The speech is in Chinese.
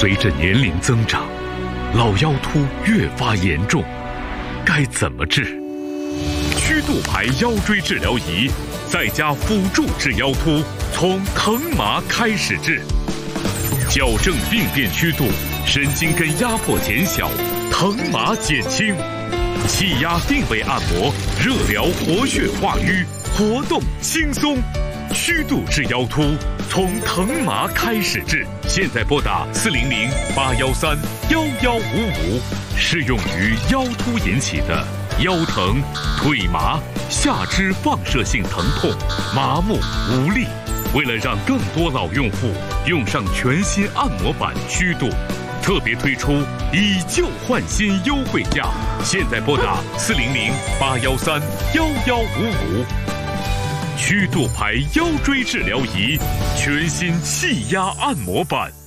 随着年龄增长，老腰突越发严重，该怎么治？曲度牌腰椎治疗仪再加辅助治腰突，从疼麻开始治，矫正病变曲度，神经根压迫减小，疼麻减轻，气压定位按摩，热疗活血化瘀，活动轻松。曲度治腰突，从疼麻开始治。现在拨打400-813-1155，适用于腰突引起的腰疼、腿麻、下肢放射性疼痛、麻木无力。为了让更多老用户用上全新按摩板曲度，特别推出以旧换新优惠价。现在拨打400-813-1155。曲度牌腰椎治疗仪，全新气压按摩板。